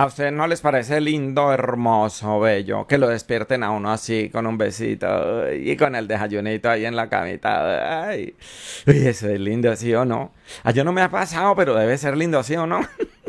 ¿A ustedes no les parece lindo, hermoso, bello, que lo despierten a uno así con un besito y con el desayunito ahí en la camita? Ay, uy, eso es lindo, ¿sí o no? A yo no me ha pasado, pero debe ser lindo, ¿sí o no?